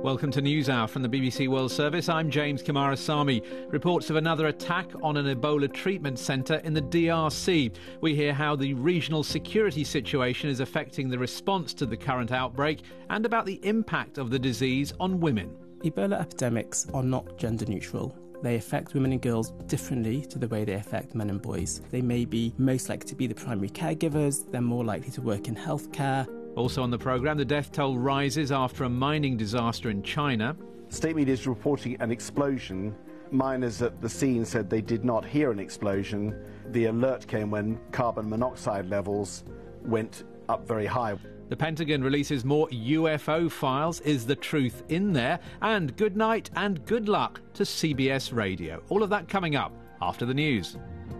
Welcome to NewsHour from the BBC World Service. I'm James Kumarasamy. Reports of another attack on an Ebola treatment centre in the DRC. We hear how the regional security situation is affecting the response to the current outbreak and about the impact of the disease on women. Ebola epidemics are not gender neutral. They affect women and girls differently to the way they affect men and boys. They may be most likely to be the primary caregivers, they're more likely to work in healthcare. Also on the programme, the death toll rises after a mining disaster in China. State media is reporting an explosion. Miners at the scene said they did not hear an explosion. The alert came when carbon monoxide levels went up very high. The Pentagon releases more UFO files. Is the truth in there? And good night and good luck to CBS Radio. All of that coming up after the news.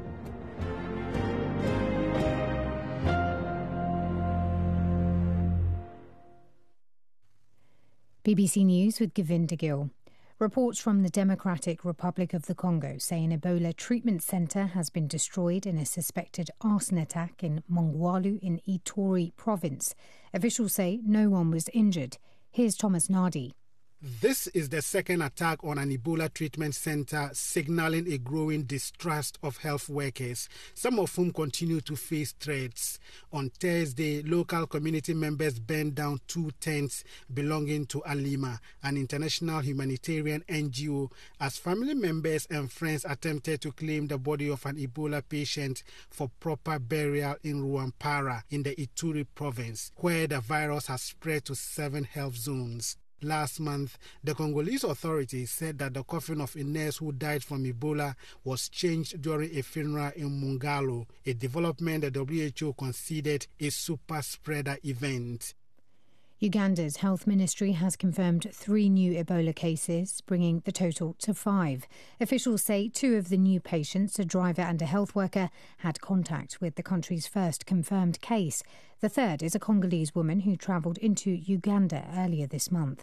BBC News with Govinda Gill. Reports from the Democratic Republic of the Congo say an Ebola treatment centre has been destroyed in a suspected arson attack in Mongwalu in Ituri province. Officials say no one was injured. Here's Thomas Nardi. This is the second attack on an Ebola treatment centre, signalling a growing distrust of health workers, some of whom continue to face threats. On Thursday, local community members burned down 2 tents belonging to Alima, an international humanitarian NGO, as family members and friends attempted to claim the body of an Ebola patient for proper burial in Ruampara in the Ituri province, where the virus has spread to 7 health zones. Last month, the Congolese authorities said that the coffin of a nurse who died from Ebola was changed during a funeral in Mongalo, a development the WHO considered a super spreader event. Uganda's health ministry has confirmed 3 new Ebola cases, bringing the total to 5. Officials say 2 of the new patients, a driver and a health worker, had contact with the country's first confirmed case. The third is a Congolese woman who travelled into Uganda earlier this month.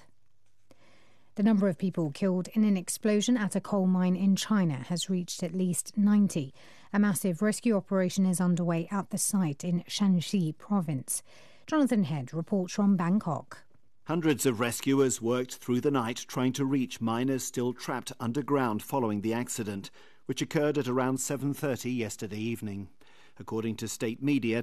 The number of people killed in an explosion at a coal mine in China has reached at least 90. A massive rescue operation is underway at the site in Shanxi province. Jonathan Head reports from Bangkok. Hundreds of rescuers worked through the night trying to reach miners still trapped underground following the accident, which occurred at around 7:30 yesterday evening. According to state media,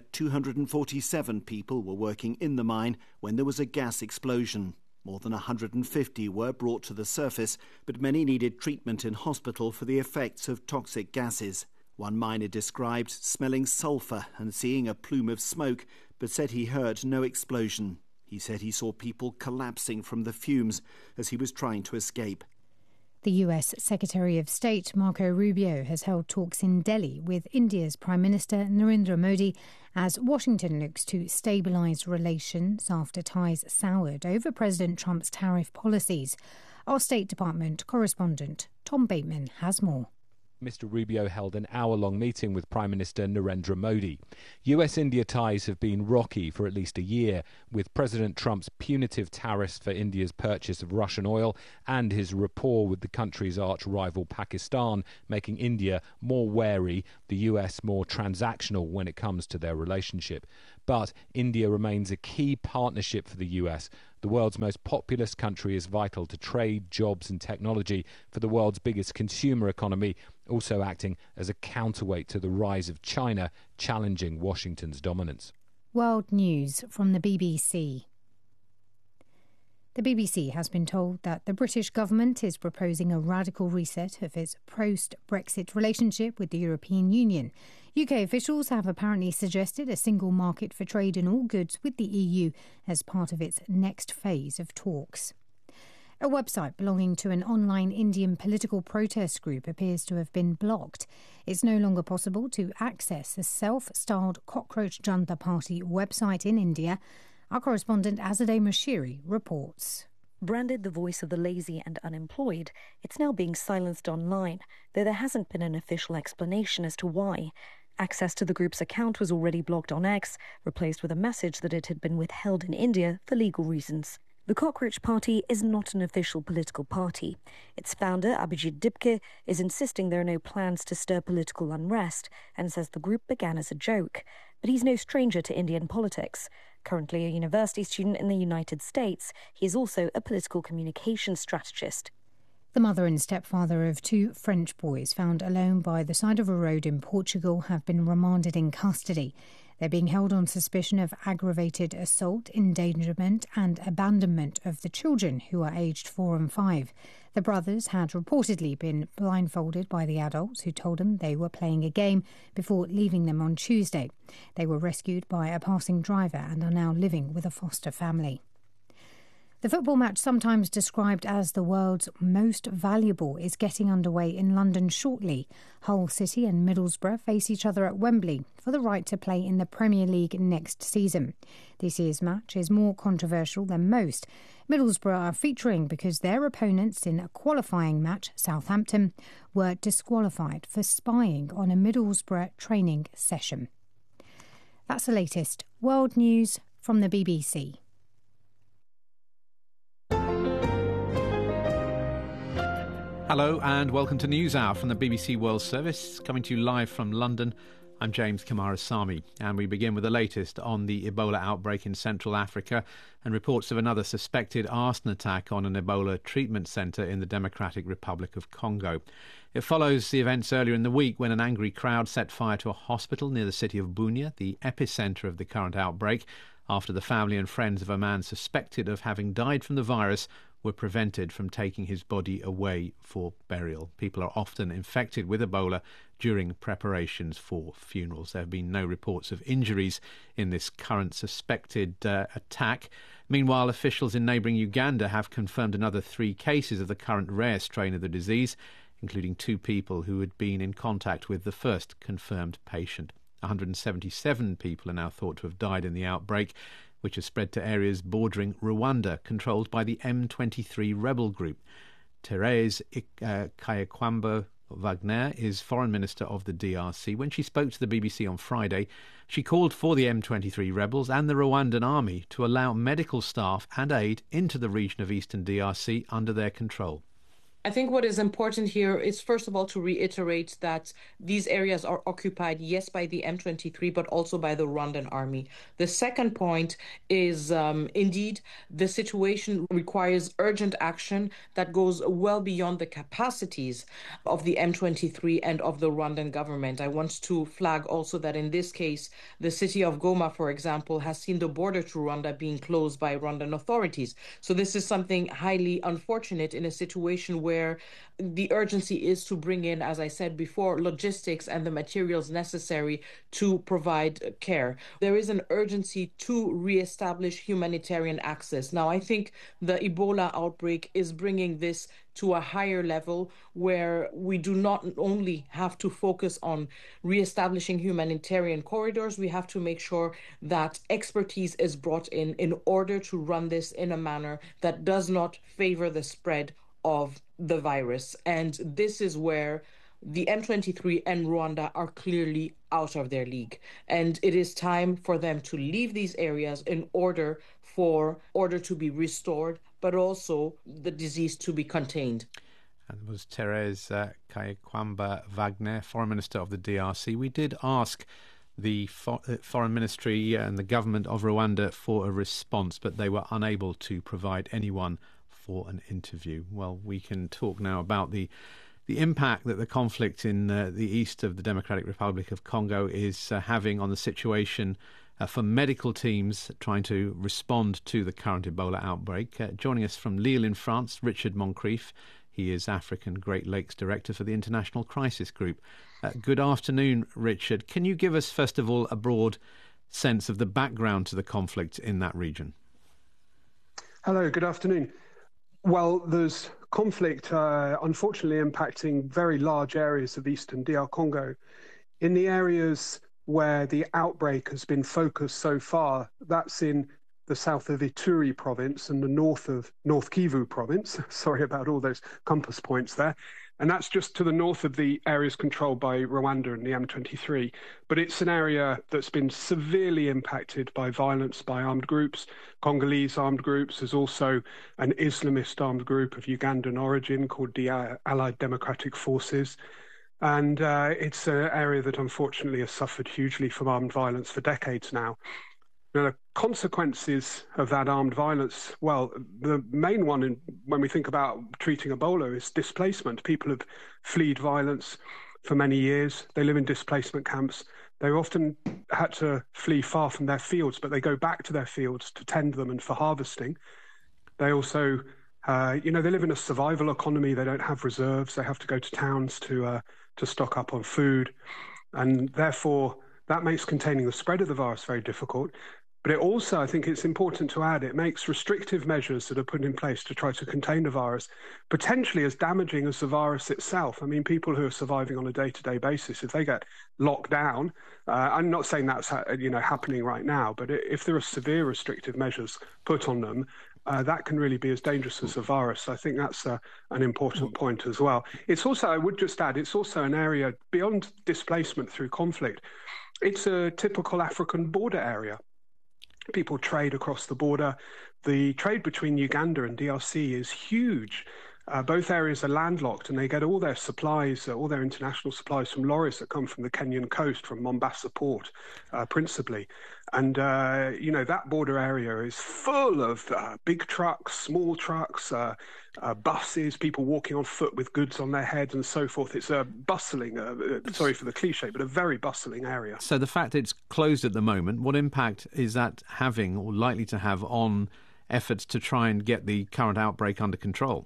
247 people were working in the mine when there was a gas explosion. More than 150 were brought to the surface, but many needed treatment in hospital for the effects of toxic gases. One miner described smelling sulphur and seeing a plume of smoke, but said he heard no explosion. He said he saw people collapsing from the fumes as he was trying to escape. The US Secretary of State Marco Rubio has held talks in Delhi with India's Prime Minister Narendra Modi as Washington looks to stabilise relations after ties soured over President Trump's tariff policies. Our State Department correspondent Tom Bateman has more. Mr. Rubio held an hour-long meeting with Prime Minister Narendra Modi. US-India ties have been rocky for at least a year, with President Trump's punitive tariffs for India's purchase of Russian oil and his rapport with the country's arch-rival Pakistan making India more wary, the US more transactional when it comes to their relationship. But India remains a key partnership for the US. The world's most populous country is vital to trade, jobs and technology for the world's biggest consumer economy, also acting as a counterweight to the rise of China, challenging Washington's dominance. World News from the BBC. The BBC has been told that the British government is proposing a radical reset of its post-Brexit relationship with the European Union. UK officials have apparently suggested a single market for trade in all goods with the EU as part of its next phase of talks. A website belonging to an online Indian political protest group appears to have been blocked. It's no longer possible to access the self-styled Cockroach Janta Party website in India. Our correspondent Azadeh Moshiri reports. Branded the voice of the lazy and unemployed, it's now being silenced online, though there hasn't been an official explanation as to why. Access to the group's account was already blocked on X, replaced with a message that it had been withheld in India for legal reasons. The Cockroach Party is not an official political party. Its founder, Abhijit Dipke, is insisting there are no plans to stir political unrest and says the group began as a joke. But he's no stranger to Indian politics. Currently a university student in the United States, he is also a political communications strategist. The mother and stepfather of two French boys found alone by the side of a road in Portugal have been remanded in custody. They're being held on suspicion of aggravated assault, endangerment and abandonment of the children, who are aged 4 and 5. The brothers had reportedly been blindfolded by the adults who told them they were playing a game before leaving them on Tuesday. They were rescued by a passing driver and are now living with a foster family. The football match, sometimes described as the world's most valuable, is getting underway in London shortly. Hull City and Middlesbrough face each other at Wembley for the right to play in the Premier League next season. This year's match is more controversial than most. Middlesbrough are featuring because their opponents in a qualifying match, Southampton, were disqualified for spying on a Middlesbrough training session. That's the latest world news from the BBC. Hello and welcome to NewsHour from the BBC World Service, coming to you live from London. I'm James Kamarasamy, and we begin with the latest on the Ebola outbreak in Central Africa and reports of another suspected arson attack on an Ebola treatment centre in the Democratic Republic of Congo. It follows the events earlier in the week when an angry crowd set fire to a hospital near the city of Bunia, the epicentre of the current outbreak, after the family and friends of a man suspected of having died from the virus were prevented from taking his body away for burial. People are often infected with Ebola during preparations for funerals. There have been no reports of injuries in this current suspected attack. Meanwhile, officials in neighbouring Uganda have confirmed another 3 cases of the current rare strain of the disease, including 2 people who had been in contact with the first confirmed patient. 177 people are now thought to have died in the outbreak, which has spread to areas bordering Rwanda, controlled by the M23 rebel group. Therese Kayekwamba Wagner is Foreign Minister of the DRC. When she spoke to the BBC on Friday, she called for the M23 rebels and the Rwandan army to allow medical staff and aid into the region of eastern DRC under their control. I think what is important here is, first of all, to reiterate that these areas are occupied, yes, by the M23, but also by the Rwandan army. The second point is, indeed, the situation requires urgent action that goes well beyond the capacities of the M23 and of the Rwandan government. I want to flag also that in this case, the city of Goma, for example, has seen the border to Rwanda being closed by Rwandan authorities. So this is something highly unfortunate in a situation where the urgency is to bring in, as I said before, logistics and the materials necessary to provide care. There is an urgency to reestablish humanitarian access. Now, I think the Ebola outbreak is bringing this to a higher level where we do not only have to focus on reestablishing humanitarian corridors, we have to make sure that expertise is brought in order to run this in a manner that does not favor the spread of the virus. And this is where the M23 and Rwanda are clearly out of their league. And it is time for them to leave these areas in order for order to be restored, but also the disease to be contained. And it was Therese Kayekwamba Wagner, Foreign Minister of the DRC. We did ask the Foreign Ministry and the government of Rwanda for a response, but they were unable to provide anyone for an interview. Well, we can talk now about the impact that the conflict in the east of the Democratic Republic of Congo is having on the situation for medical teams trying to respond to the current Ebola outbreak. Joining us from Lille in France, Richard Moncrief. He is African Great Lakes Director for the International Crisis Group. Good afternoon, Richard. Can you give us, first of all, a broad sense of the background to the conflict in that region? Hello, good afternoon. Well, there's conflict, unfortunately, impacting very large areas of eastern DR Congo. In the areas where the outbreak has been focused so far, that's in the south of Ituri province and the north of North Kivu province. Sorry about all those compass points there. And that's just to the north of the areas controlled by Rwanda and the M23. But it's an area that's been severely impacted by violence by armed groups, Congolese armed groups. There's also an Islamist armed group of Ugandan origin called the Allied Democratic Forces. And it's an area that unfortunately has suffered hugely from armed violence for decades now. Now, the consequences of that armed violence, well, the main one when we think about treating Ebola is displacement. People have fled violence for many years. They live in displacement camps. They've often had to flee far from their fields, but they go back to their fields to tend them and for harvesting. They also, they live in a survival economy. They don't have reserves. They have to go to towns to stock up on food. And therefore, that makes containing the spread of the virus very difficult. But it also, I think it's important to add, it makes restrictive measures that are put in place to try to contain the virus potentially as damaging as the virus itself. I mean, people who are surviving on a day-to-day basis, if they get locked down, I'm not saying that's happening right now, but if there are severe restrictive measures put on them, that can really be as dangerous as the virus. So I think that's an important point as well. It's also, I would just add, it's also an area beyond displacement through conflict. It's a typical African border area. People trade across the border. The trade between Uganda and DRC is huge. Both areas are landlocked and they get all their supplies, all their international supplies from lorries that come from the Kenyan coast, from Mombasa port, principally. And, that border area is full of big trucks, small trucks, buses, people walking on foot with goods on their heads and so forth. It's a bustling, sorry for the cliche, but a very bustling area. So the fact it's closed at the moment, what impact is that having or likely to have on efforts to try and get the current outbreak under control?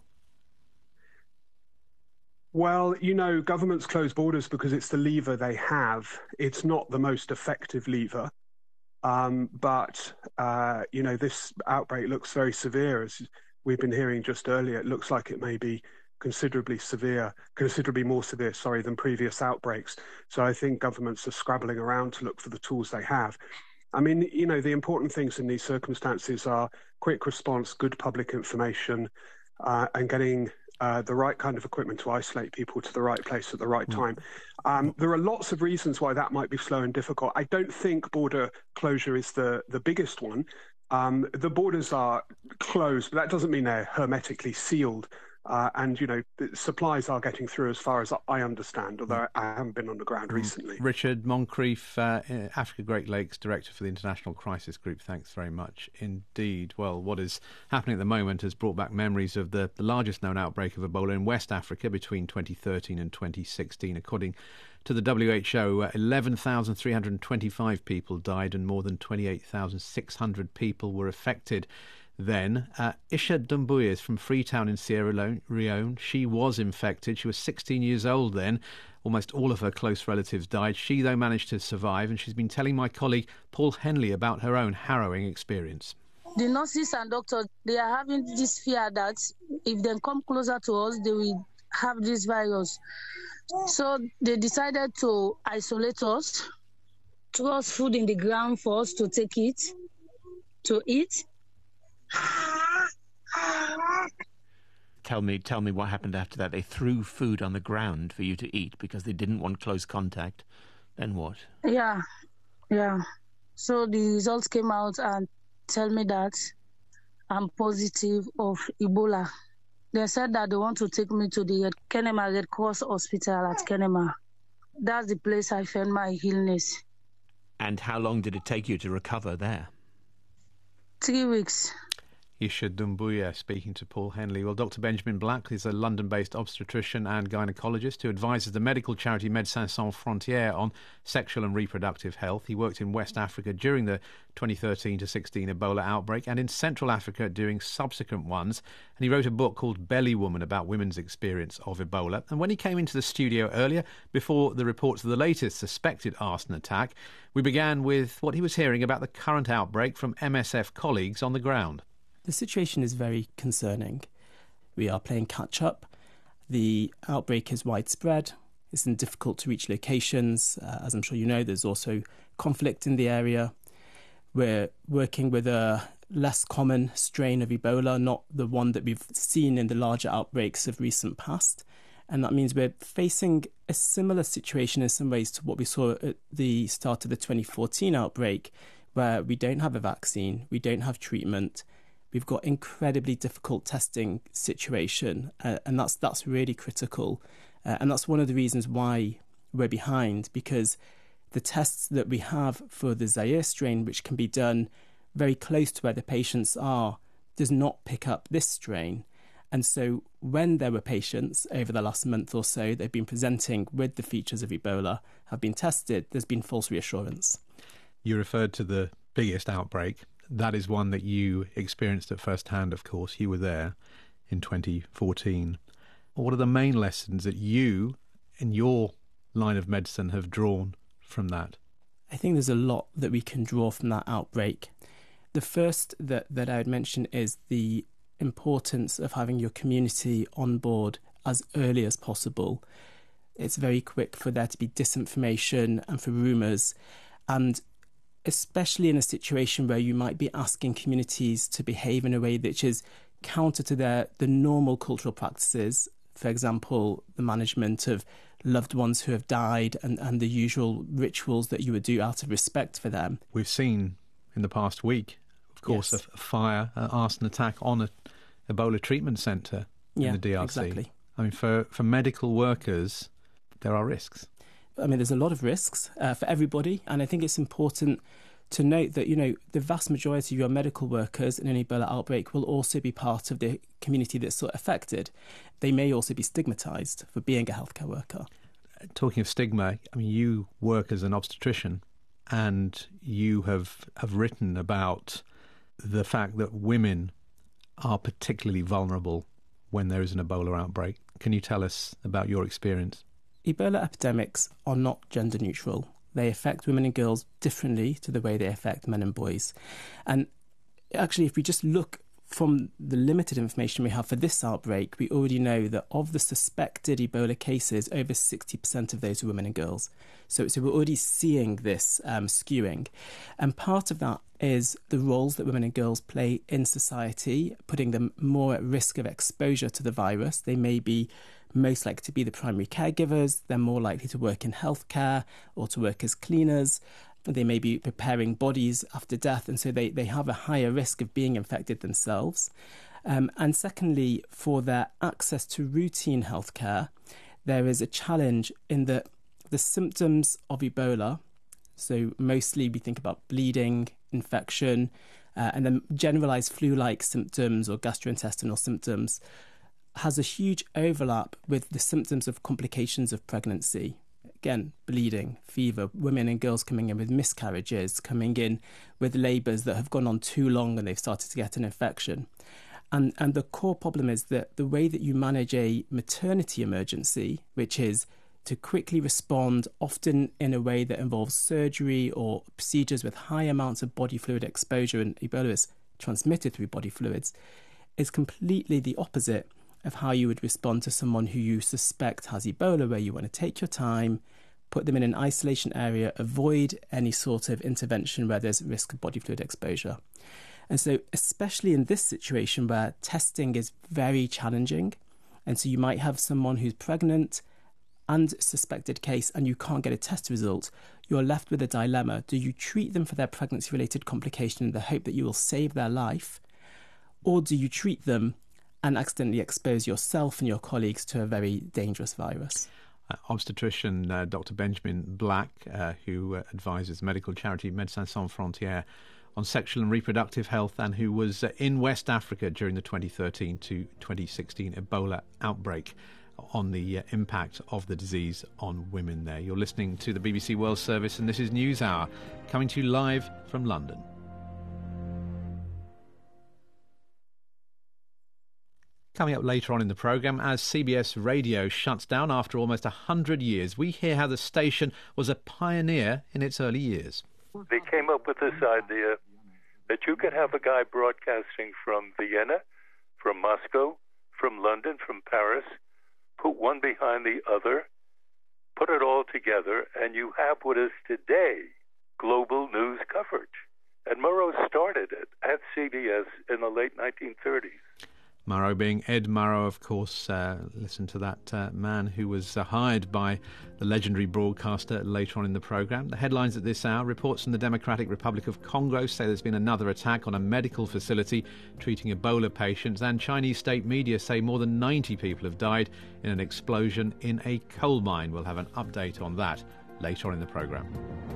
Well, governments close borders because it's the lever they have. It's not the most effective lever. But this outbreak looks very severe. As we've been hearing just earlier, it looks like it may be considerably more severe, than previous outbreaks. So I think governments are scrabbling around to look for the tools they have. I mean, the important things in these circumstances are quick response, good public information, and getting the right kind of equipment to isolate people to the right place at the right time. There are lots of reasons why that might be slow and difficult. I don't think border closure is the biggest one. The borders are closed, but that doesn't mean they're hermetically sealed. And supplies are getting through as far as I understand, although I haven't been on the ground recently. Richard Moncrief, Africa Great Lakes Director for the International Crisis Group, thanks very much indeed. Well, what is happening at the moment has brought back memories of the largest known outbreak of Ebola in West Africa between 2013 and 2016. According to the WHO, 11,325 people died and more than 28,600 people were affected. Then, Isha Dumbuya is from Freetown in Sierra Leone. She was infected. She was 16 years old then. Almost all of her close relatives died. She, though, managed to survive, and she's been telling my colleague Paul Henley about her own harrowing experience. The nurses and doctors, they are having this fear that if they come closer to us, they will have this virus. So they decided to isolate us, throw us food in the ground for us to take it, to eat. Tell me what happened after that. They threw food on the ground for you to eat because they didn't want close contact. Then what? Yeah. So the results came out and tell me that I'm positive of Ebola. They said that they want to take me to the Kenema Red Cross Hospital at Kenema. That's the place I found my illness. And how long did it take you to recover there? 3 weeks. Isha Dumbuya speaking to Paul Henley. Well, Dr. Benjamin Black is a London-based obstetrician and gynaecologist who advises the medical charity Médecins Sans Frontières on sexual and reproductive health. He worked in West Africa during the 2013 to 16 Ebola outbreak and in Central Africa during subsequent ones. And he wrote a book called Belly Woman about women's experience of Ebola. And when he came into the studio earlier, before the reports of the latest suspected arson attack, we began with what he was hearing about the current outbreak from MSF colleagues on the ground. The situation is very concerning. We are playing catch-up. The outbreak is widespread. It's in difficult to reach locations. As I'm sure you know, there's also conflict in the area. We're working with a less common strain of Ebola, not the one that we've seen in the larger outbreaks of recent past. And that means we're facing a similar situation in some ways to what we saw at the start of the 2014 outbreak, where we don't have a vaccine, we don't have treatment, we've got incredibly difficult testing situation, and that's really critical. And that's one of the reasons why we're behind, because the tests that we have for the Zaire strain, which can be done very close to where the patients are, does not pick up this strain. And so when there were patients over the last month or so, they've been presenting with the features of Ebola, have been tested, there's been false reassurance. You referred to the biggest outbreak. That is one that you experienced at first hand, of course. You were there in 2014. What are the main lessons that you, in your line of medicine, have drawn from that? I think there's a lot that we can draw from that outbreak. The first that I would mention is the importance of having your community on board as early as possible. It's very quick for there to be disinformation and for rumours, and especially in a situation where you might be asking communities to behave in a way which is counter to the normal cultural practices. For example, the management of loved ones who have died and the usual rituals that you would do out of respect for them. We've seen in the past week, of course, yes, a fire, arson attack on an Ebola treatment centre in the DRC. Exactly. I mean, for medical workers, there are risks. I mean, there's a lot of risks for everybody, and I think it's important to note that, you know, the vast majority of your medical workers in an Ebola outbreak will also be part of the community that's sort of affected. They may also be stigmatised for being a healthcare worker. Talking of stigma, I mean, you work as an obstetrician, and you have written about the fact that women are particularly vulnerable when there is an Ebola outbreak. Can you tell us about your experience? Ebola epidemics are not gender neutral. They affect women and girls differently to the way they affect men and boys. And actually, if we just look from the limited information we have for this outbreak, we already know that of the suspected Ebola cases, over 60% of those are women and girls. So we're already seeing this skewing. And part of that is the roles that women and girls play in society, putting them more at risk of exposure to the virus. They may be most likely to be the primary caregivers. They're more likely to work in healthcare or to work as cleaners. They may be preparing bodies after death, and so they have a higher risk of being infected themselves. And secondly, for their access to routine healthcare, there is a challenge in that the symptoms of Ebola, so mostly we think about bleeding, infection, and then generalised flu-like symptoms or gastrointestinal symptoms, has a huge overlap with the symptoms of complications of pregnancy. Again, bleeding, fever, women and girls coming in with miscarriages, coming in with labours that have gone on too long and they've started to get an infection. And the core problem is that the way that you manage a maternity emergency, which is to quickly respond, often in a way that involves surgery or procedures with high amounts of body fluid exposure, and Ebola is transmitted through body fluids, is completely the opposite of how you would respond to someone who you suspect has Ebola, where you want to take your time, put them in an isolation area, avoid any sort of intervention where there's risk of body fluid exposure. And so, especially in this situation where testing is very challenging, and so you might have someone who's pregnant and suspected case and you can't get a test result, you're left with a dilemma. Do you treat them for their pregnancy-related complication in the hope that you will save their life, or do you treat them and accidentally expose yourself and your colleagues to a very dangerous virus? Obstetrician Dr. Benjamin Black, who advises medical charity Médecins Sans Frontières on sexual and reproductive health, and who was in West Africa during the 2013 to 2016 Ebola outbreak, on the impact of the disease on women there. You're listening to the BBC World Service, and this is NewsHour, coming to you live from London. Coming up later on in the programme, as CBS Radio shuts down after almost 100 years, we hear how the station was a pioneer in its early years. They came up with this idea that you could have a guy broadcasting from Vienna, from Moscow, from London, from Paris, put one behind the other, put it all together, and you have what is today global news coverage. And Murrow started it at CBS in the late 1930s. Murrow being Ed Murrow, of course. Listen to that man who was hired by the legendary broadcaster later on in the programme. The headlines at this hour: reports from the Democratic Republic of Congo say there's been another attack on a medical facility treating Ebola patients, and Chinese state media say more than 90 people have died in an explosion in a coal mine. We'll have an update on that later on in the programme.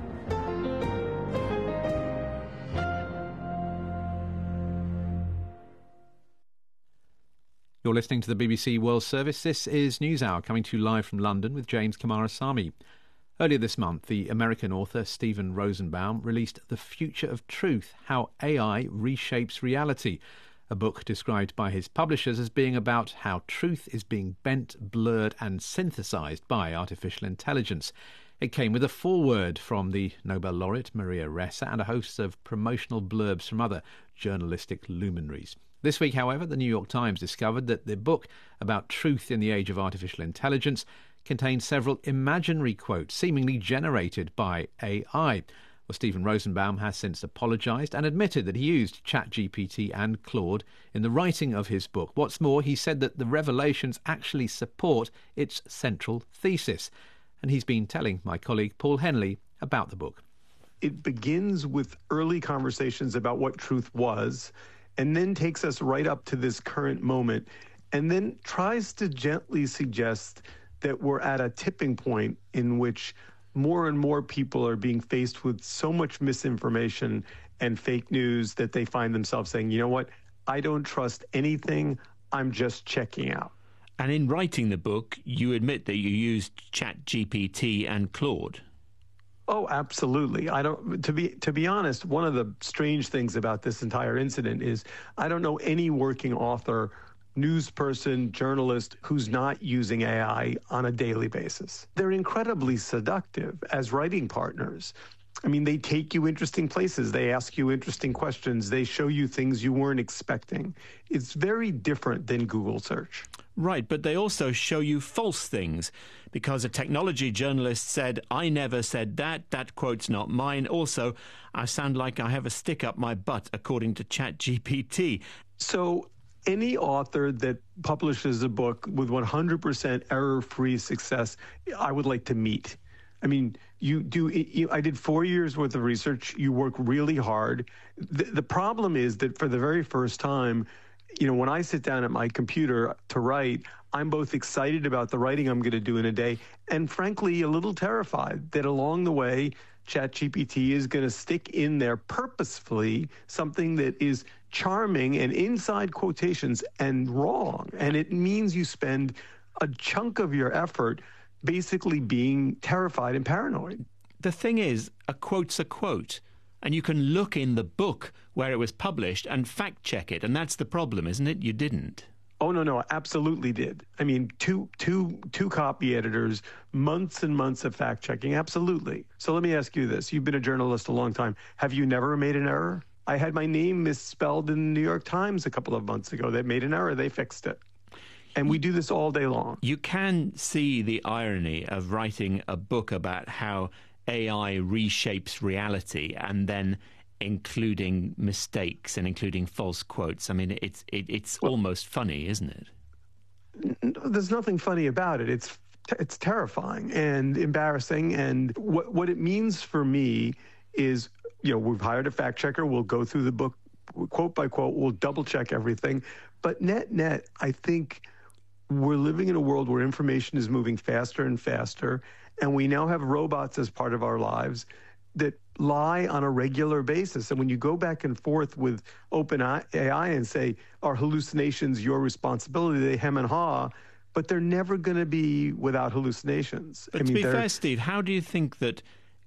You're listening to the BBC World Service. This is NewsHour, coming to you live from London with James Coomarasamy. Earlier this month, the American author Stephen Rosenbaum released The Future of Truth: How AI Reshapes Reality, a book described by his publishers as being about how truth is being bent, blurred and synthesised by artificial intelligence. It came with a foreword from the Nobel laureate Maria Ressa and a host of promotional blurbs from other journalistic luminaries. This week, however, the New York Times discovered that the book about truth in the age of artificial intelligence contained several imaginary quotes seemingly generated by AI. Well, Stephen Rosenbaum has since apologised and admitted that he used ChatGPT and Claude in the writing of his book. What's more, he said that the revelations actually support its central thesis. And he's been telling my colleague Paul Henley about the book. It begins with early conversations about what truth was, and then takes us right up to this current moment, and then tries to gently suggest that we're at a tipping point in which more and more people are being faced with so much misinformation and fake news that they find themselves saying, you know what, I don't trust anything, I'm just checking out. And in writing the book, you admit that you used ChatGPT and Claude. Oh, absolutely. To be honest, one of the strange things about this entire incident is I don't know any working author, news person, journalist who's not using AI on a daily basis. They're incredibly seductive as writing partners. I mean, they take you interesting places. They ask you interesting questions. They show you things you weren't expecting. It's very different than Google search. Right, but they also show you false things, because a technology journalist said, I never said that quote's not mine. Also, I sound like I have a stick up my butt, according to ChatGPT. So any author that publishes a book with 100% error-free success, I would like to meet. I mean, I did 4 years worth of research. You work really hard. The problem is that for the very first time, you know, when I sit down at my computer to write, I'm both excited about the writing I'm going to do in a day and, frankly, a little terrified that along the way, ChatGPT is going to stick in there purposefully something that is charming and inside quotations and wrong. And it means you spend a chunk of your effort basically being terrified and paranoid. The thing is, a quote's a quote. And you can look in the book where it was published and fact-check it. And that's the problem, isn't it? You didn't. Oh, no, I absolutely did. I mean, two copy editors, months and months of fact-checking, absolutely. So let me ask you this. You've been a journalist a long time. Have you never made an error? I had my name misspelled in the New York Times a couple of months ago. They made an error. They fixed it. And we do this all day long. You can see the irony of writing a book about how AI reshapes reality and then including mistakes and including false quotes. I mean, it's almost funny, isn't it? There's nothing funny about it. It's terrifying and embarrassing. And what it means for me is, you know, we've hired a fact checker. We'll go through the book quote by quote. We'll double check everything. But net, I think we're living in a world where information is moving faster and faster. And we now have robots as part of our lives that lie on a regular basis. And when you go back and forth with OpenAI and say, are hallucinations your responsibility, they hem and haw, but they're never going to be without hallucinations. But to be fair, Steve, how do you think that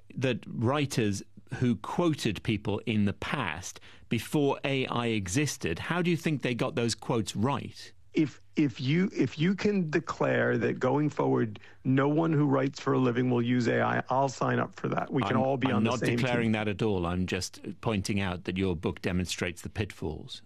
writers who quoted people in the past before AI existed, how do you think they got those quotes right? If you can declare that going forward, no one who writes for a living will use AI, I'll sign up for that. We can all be on the same team. I'm not declaring that at all. I'm just pointing out that your book demonstrates the pitfalls.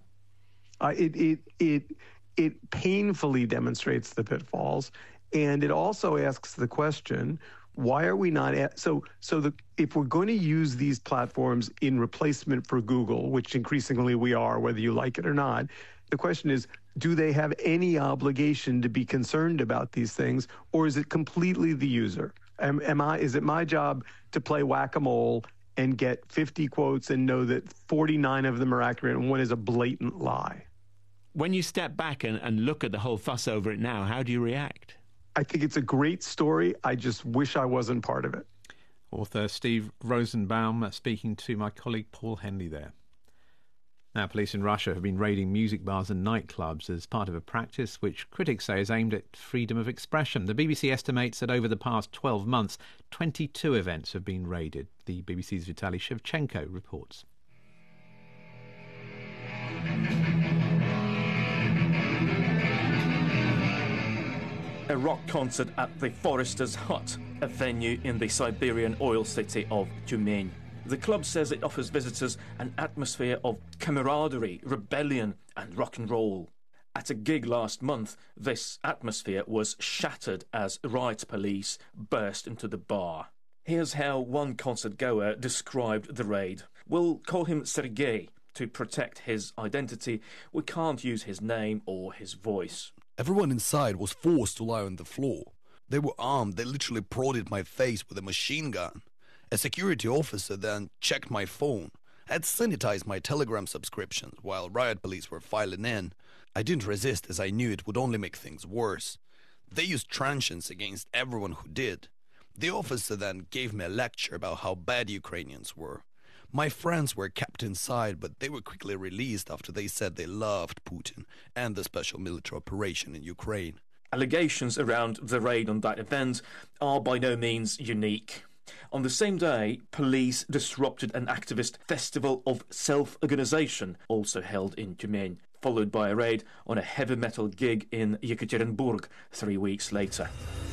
It painfully demonstrates the pitfalls, and it also asks the question: why are we not if we're going to use these platforms in replacement for Google, which increasingly we are, whether you like it or not, the question is, do they have any obligation to be concerned about these things, or is it completely the user? Is it my job to play whack-a-mole and get 50 quotes and know that 49 of them are accurate and one is a blatant lie? When you step back and look at the whole fuss over it now, how do you react? I think it's a great story. I just wish I wasn't part of it. Author Steve Rosenbaum speaking to my colleague Paul Henley there. Now, police in Russia have been raiding music bars and nightclubs as part of a practice which critics say is aimed at freedom of expression. The BBC estimates that over the past 12 months, 22 events have been raided. The BBC's Vitaly Shevchenko reports. A rock concert at the Forester's Hut, a venue in the Siberian oil city of Tyumen. The club says it offers visitors an atmosphere of camaraderie, rebellion and rock and roll. At a gig last month, this atmosphere was shattered as riot police burst into the bar. Here's how one concert goer described the raid. We'll call him Sergei. To protect his identity, we can't use his name or his voice. Everyone inside was forced to lie on the floor. They were armed. They literally prodded my face with a machine gun. A security officer then checked my phone. I had sanitized my Telegram subscriptions while riot police were filing in. I didn't resist as I knew it would only make things worse. They used truncheons against everyone who did. The officer then gave me a lecture about how bad Ukrainians were. My friends were kept inside, but they were quickly released after they said they loved Putin and the special military operation in Ukraine. Allegations around the raid on that event are by no means unique. On the same day, police disrupted an activist festival of self-organization, also held in Tyumen, followed by a raid on a heavy metal gig in Yekaterinburg 3 weeks later.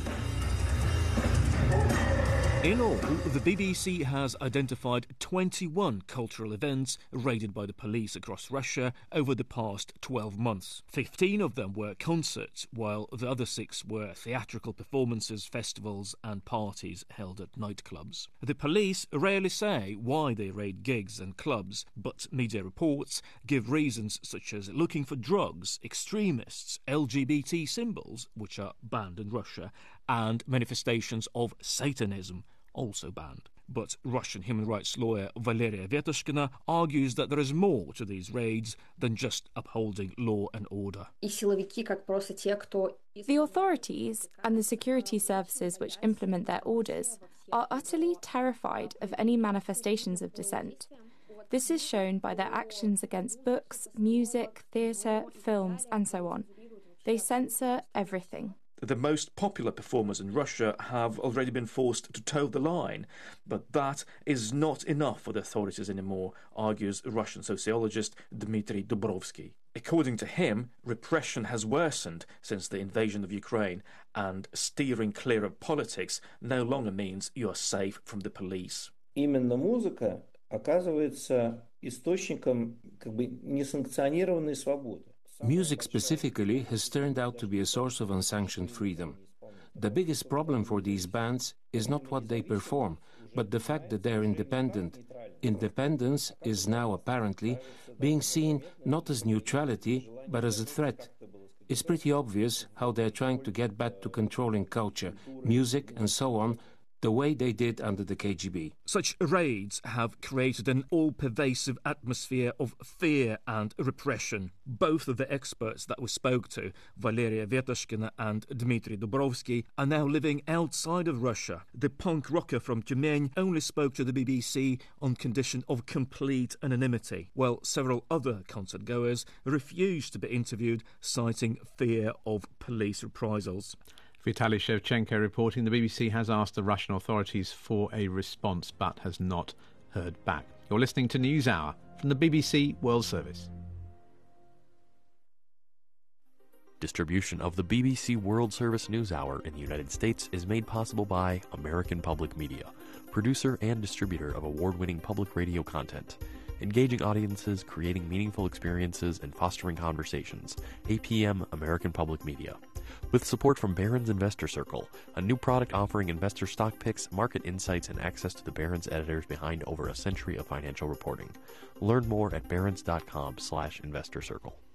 In all, the BBC has identified 21 cultural events raided by the police across Russia over the past 12 months. 15 of them were concerts, while the other 6 were theatrical performances, festivals and parties held at nightclubs. The police rarely say why they raid gigs and clubs, but media reports give reasons such as looking for drugs, extremists, LGBT symbols, which are banned in Russia, and manifestations of Satanism, also banned. But Russian human rights lawyer Valeria Vetushkina argues that there is more to these raids than just upholding law and order. The authorities and the security services which implement their orders are utterly terrified of any manifestations of dissent. This is shown by their actions against books, music, theatre, films, and so on. They censor everything. The most popular performers in Russia have already been forced to toe the line, but that is not enough for the authorities anymore, argues Russian sociologist Dmitry Dubrovsky. According to him, repression has worsened since the invasion of Ukraine, and steering clear of politics no longer means you are safe from the police. Именно музыка оказывается источником несанкционированной свободы. Music specifically has turned out to be a source of unsanctioned freedom. The biggest problem for these bands is not what they perform, but the fact that they're independent. Independence is now apparently being seen not as neutrality, but as a threat. It's pretty obvious how they're trying to get back to controlling culture, music and so on, the way they did under the KGB. Such raids have created an all-pervasive atmosphere of fear and repression. Both of the experts that we spoke to, Valeria Vetushkina and Dmitry Dubrovsky, are now living outside of Russia. The punk rocker from Tyumen only spoke to the BBC on condition of complete anonymity, while several other concert-goers refused to be interviewed, citing fear of police reprisals. Vitaly Shevchenko reporting. The BBC has asked the Russian authorities for a response but has not heard back. You're listening to NewsHour from the BBC World Service. Distribution of the BBC World Service NewsHour in the United States is made possible by American Public Media, producer and distributor of award-winning public radio content. Engaging audiences, creating meaningful experiences, and fostering conversations. APM American Public Media. With support from Barron's Investor Circle, a new product offering investor stock picks, market insights, and access to the Barron's editors behind over a century of financial reporting. Learn more at barrons.com/investor circle.